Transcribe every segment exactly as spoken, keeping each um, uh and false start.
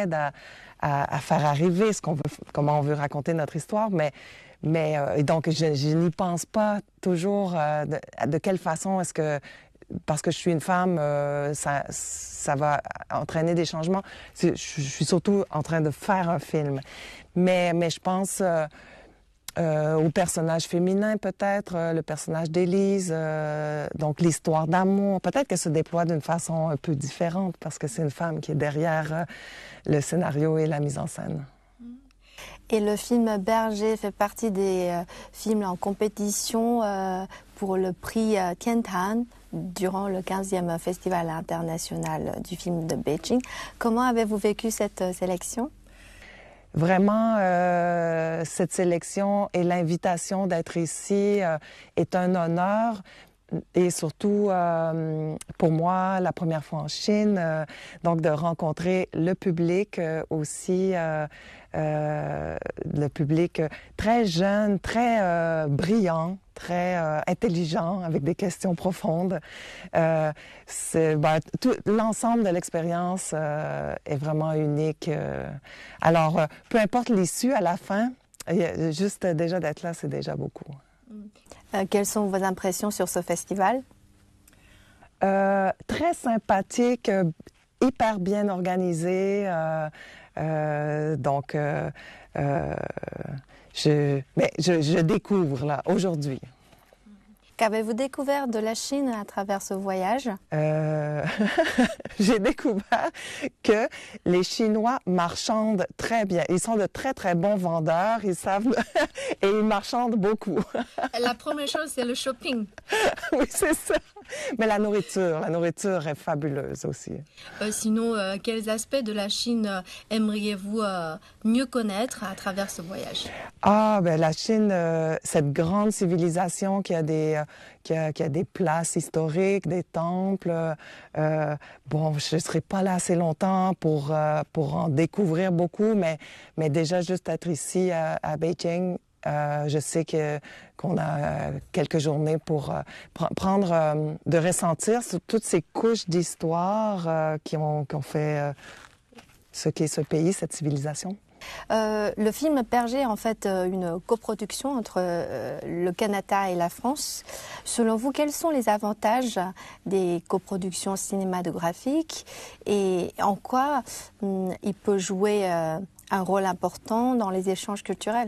aide à, à, à faire arriver ce qu'on veut, comment on veut raconter notre histoire, mais mais euh, donc je, je n'y pense pas toujours euh, de, de quelle façon est-ce que parce que je suis une femme, euh, ça, ça va entraîner des changements. Je, je suis surtout en train de faire un film. Mais, mais je pense euh, euh, au personnage féminin, peut-être, euh, le personnage d'Élise, euh, donc l'histoire d'amour. Peut-être qu'elle se déploie d'une façon un peu différente parce que c'est une femme qui est derrière euh, le scénario et la mise en scène. Et le film Berger fait partie des euh, films en compétition euh, pour le prix euh, Tiantan durant le quinzième Festival international du film de Beijing. Comment avez-vous vécu cette euh, sélection? Vraiment, euh, cette sélection et l'invitation d'être ici euh, est un honneur. Et surtout, euh, pour moi, la première fois en Chine, euh, donc de rencontrer le public euh, aussi, euh, euh, le public très jeune, très euh, brillant, très euh, intelligent, avec des questions profondes. Euh, c'est, ben, tout l'ensemble de l'expérience euh, est vraiment unique. Euh. Alors, euh, peu importe l'issue à la fin, juste déjà d'être là, c'est déjà beaucoup. Euh, quelles sont vos impressions sur ce festival? Euh, très sympathique, euh, hyper bien organisé. Euh, euh, donc, euh, euh, je, mais je, je découvre là aujourd'hui. Qu'avez-vous découvert de la Chine à travers ce voyage? Euh, j'ai découvert que les Chinois marchandent très bien. Ils sont de très, très bons vendeurs. Ils savent et ils marchandent beaucoup. La première chose, c'est le shopping. Oui, c'est ça. Mais la nourriture, la nourriture est fabuleuse aussi. Euh, sinon, euh, quels aspects de la Chine euh, aimeriez-vous euh, mieux connaître à travers ce voyage? Ah, ben la Chine, euh, cette grande civilisation qui a des, euh, qui a, qui a des places historiques, des temples. Euh, bon, je ne serai pas là assez longtemps pour, euh, pour en découvrir beaucoup, mais, mais déjà juste être ici à, à Beijing, Euh, je sais que qu'on a euh, quelques journées pour euh, pr prendre, euh, de ressentir sur toutes ces couches d'histoire euh, qui, ont, qui ont fait euh, ce qu'est ce pays, cette civilisation. Euh, le film Berger est en fait une coproduction entre euh, le Canada et la France. Selon vous, quels sont les avantages des coproductions cinématographiques et en quoi hum, il peut jouer euh, un rôle important dans les échanges culturels?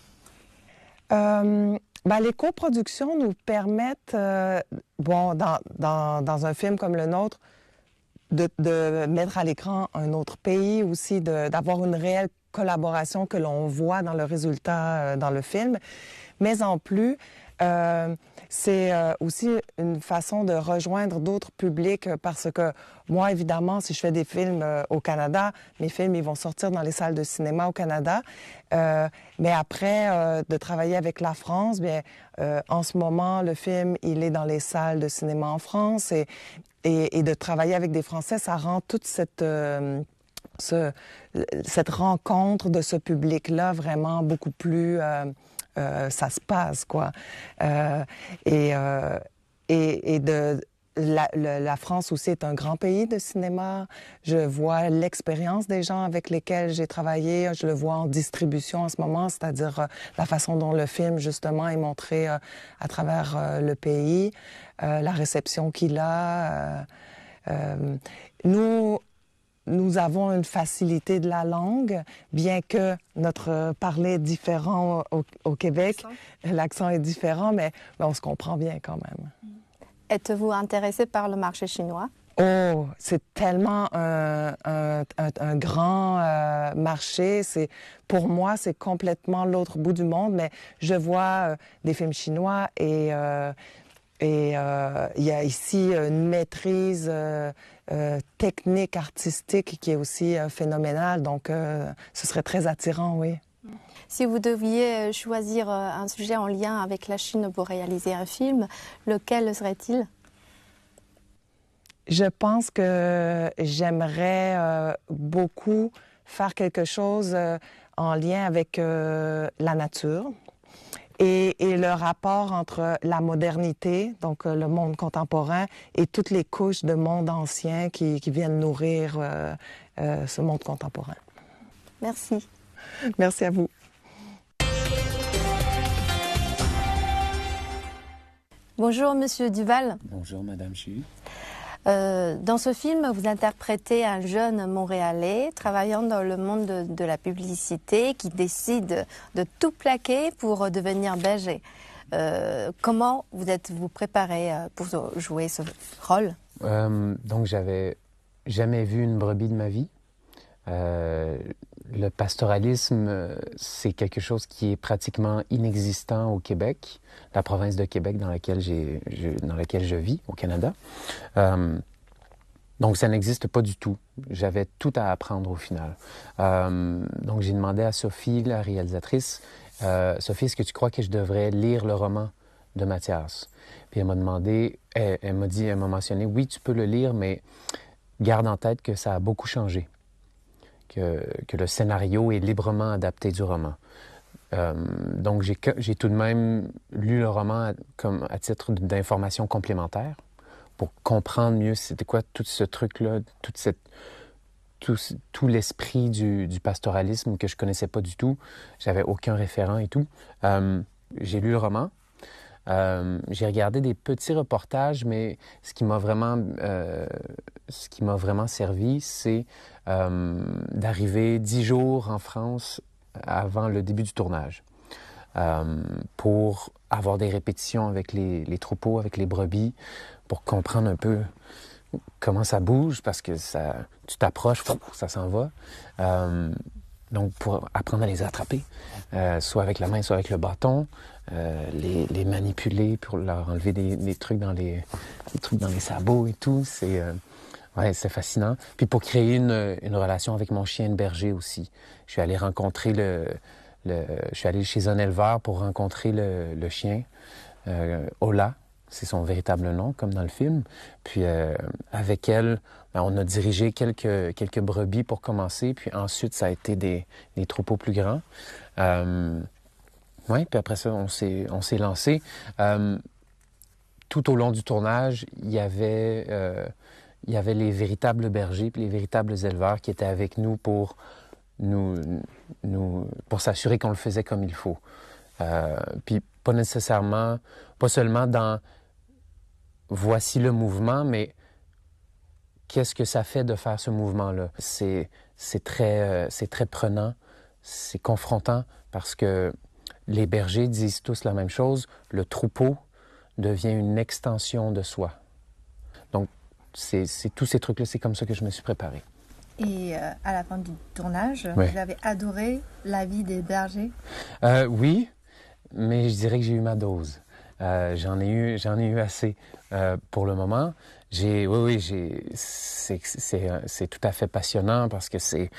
Euh, ben, les coproductions nous permettent, euh, bon, dans, dans, dans un film comme le nôtre, de, de mettre à l'écran un autre pays aussi, d'avoir une réelle collaboration que l'on voit dans le résultat euh, dans le film. Mais en plus, euh, c'est euh, aussi une façon de rejoindre d'autres publics parce que moi, évidemment, si je fais des films euh, au Canada, mes films, ils vont sortir dans les salles de cinéma au Canada. Euh, mais après, euh, de travailler avec la France, bien, euh, en ce moment, le film, il est dans les salles de cinéma en France et, et, et de travailler avec des Français, ça rend toute cette... Euh, ce, cette rencontre de ce public-là vraiment beaucoup plus... Euh, Euh, ça se passe, quoi. Euh, et, euh, et, et de, la, la, la France aussi est un grand pays de cinéma. Je vois l'expérience des gens avec lesquels j'ai travaillé. Je le vois en distribution en ce moment, c'est-à-dire euh, la façon dont le film, justement, est montré euh, à travers euh, le pays, euh, la réception qu'il a. Euh, euh, nous... Nous avons une facilité de la langue, bien que notre parler est différent au, au Québec. L'accent est différent, mais, mais on se comprend bien quand même. Êtes-vous intéressé par le marché chinois? Oh, c'est tellement un, un, un, un grand euh, marché. C'est, pour moi, c'est complètement l'autre bout du monde, mais je vois euh, des films chinois et... Euh, Et euh, il y a ici une maîtrise euh, euh, technique, artistique qui est aussi euh, phénoménale. Donc, euh, ce serait très attirant, oui. Si vous deviez choisir un sujet en lien avec la Chine pour réaliser un film, lequel serait-il? Je pense que j'aimerais euh, beaucoup faire quelque chose euh, en lien avec euh, la nature. Et, et le rapport entre la modernité, donc euh, le monde contemporain, et toutes les couches de monde ancien qui, qui viennent nourrir euh, euh, ce monde contemporain. Merci. Merci à vous. Bonjour, Monsieur Duval. Bonjour, Madame Chu. Euh, dans ce film, vous interprétez un jeune Montréalais travaillant dans le monde de, de la publicité qui décide de tout plaquer pour devenir berger. Euh, comment vous êtes-vous préparé pour jouer ce rôle? Euh, donc, j'avais jamais vu une brebis de ma vie. Euh, le pastoralisme, c'est quelque chose qui est pratiquement inexistant au Québec, la province de Québec dans laquelle, j'ai, je, dans laquelle je vis, au Canada. Euh, donc, ça n'existe pas du tout. J'avais tout à apprendre au final. Euh, donc, j'ai demandé à Sophie, la réalisatrice, euh, « Sophie, est-ce que tu crois que je devrais lire le roman de Mathias? » Puis elle m'a demandé, elle, elle m'a dit, elle m'a mentionné, « Oui, tu peux le lire, mais garde en tête que ça a beaucoup changé. » Que, que le scénario est librement adapté du roman. Euh, donc, j'ai, j'ai tout de même lu le roman à, comme à titre d'information complémentaire pour comprendre mieux c'était quoi tout ce truc-là, toute cette, tout, tout l'esprit du, du pastoralisme que je connaissais pas du tout. J'avais aucun référent et tout. Euh, j'ai lu le roman. Euh, j'ai regardé des petits reportages, mais ce qui m'a vraiment, euh, ce qui m'a vraiment servi, c'est euh, d'arriver dix jours en France avant le début du tournage euh, pour avoir des répétitions avec les, les troupeaux, avec les brebis, pour comprendre un peu comment ça bouge, parce que ça, tu t'approches, ça s'en va. Euh, donc, pour apprendre à les attraper, euh, soit avec la main, soit avec le bâton, euh, les, les manipuler pour leur enlever des, des trucs dans les, des trucs dans les sabots et tout, c'est euh, ouais, c'est fascinant. Puis pour créer une, une relation avec mon chien de berger aussi, je suis allé rencontrer le, le je suis allé chez un éleveur pour rencontrer le, le chien, euh, Ola. C'est son véritable nom, comme dans le film. Puis euh, avec elle, ben, on a dirigé quelques, quelques brebis pour commencer. Puis ensuite, ça a été des, des troupeaux plus grands. Euh, oui, puis après ça, on s'est, on s'est lancé. Euh, tout au long du tournage, il y avait, euh, il y avait les véritables bergers puis les véritables éleveurs qui étaient avec nous pour, nous, nous, pour s'assurer qu'on le faisait comme il faut. Euh, puis pas nécessairement, pas seulement dans voici le mouvement, mais qu'est-ce que ça fait de faire ce mouvement-là? C'est, c'est, très, euh, c'est très prenant, c'est confrontant parce que les bergers disent tous la même chose, le troupeau devient une extension de soi. Donc, c'est, c'est tous ces trucs-là, c'est comme ça que je me suis préparé. Et euh, à la fin du tournage, oui. Vous avez adoré la vie des bergers? Euh, oui, mais je dirais que j'ai eu ma dose. Euh, j'en ai eu, j'en ai eu assez euh, pour le moment. J'ai, oui, oui, j'ai, c'est, c'est, c'est tout à fait passionnant parce que c'est,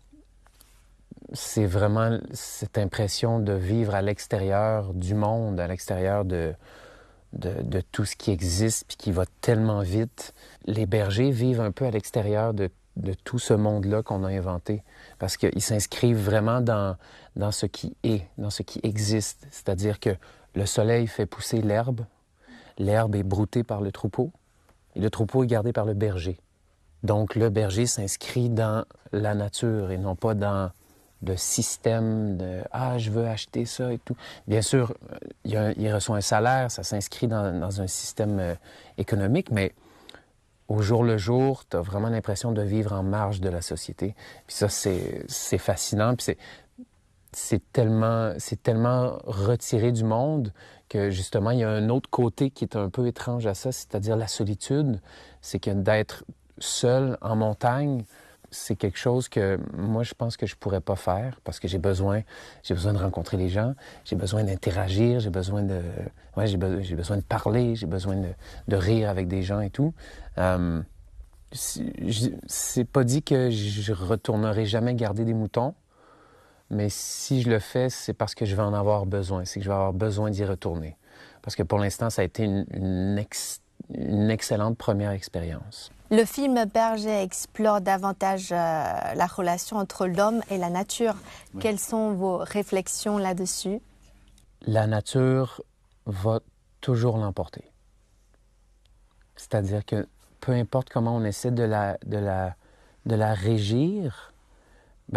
c'est vraiment cette impression de vivre à l'extérieur du monde, à l'extérieur de, de, de tout ce qui existe puis qui va tellement vite. Les bergers vivent un peu à l'extérieur de, de tout ce monde-là qu'on a inventé parce qu'ils s'inscrivent vraiment dans, dans ce qui est, dans ce qui existe. C'est-à-dire que le soleil fait pousser l'herbe, l'herbe est broutée par le troupeau, et le troupeau est gardé par le berger. Donc, le berger s'inscrit dans la nature et non pas dans le système de « Ah, je veux acheter ça et tout ». Bien sûr, il, y a un, il reçoit un salaire, ça s'inscrit dans, dans un système euh, économique, mais au jour le jour, tu as vraiment l'impression de vivre en marge de la société. Puis ça, c'est, c'est fascinant, puis c'est... C'est tellement, c'est tellement retiré du monde que, justement, il y a un autre côté qui est un peu étrange à ça, c'est-à-dire la solitude. C'est que d'être seul en montagne, c'est quelque chose que moi, je pense que je pourrais pas faire parce que j'ai besoin, j'ai besoin de rencontrer les gens, j'ai besoin d'interagir, j'ai besoin de... Ouais, j'ai, be- j'ai besoin de parler, j'ai besoin de, de rire avec des gens et tout. Euh, c'est, c'est pas dit que je retournerai jamais garder des moutons. Mais si je le fais, c'est parce que je vais en avoir besoin. C'est que je vais avoir besoin d'y retourner. Parce que pour l'instant, ça a été une, une, ex, une excellente première expérience. Le film Berger explore davantage euh, la relation entre l'homme et la nature. Oui. Quelles sont vos réflexions là-dessus? La nature va toujours l'emporter. C'est-à-dire que peu importe comment on essaie de la, de la, de la régir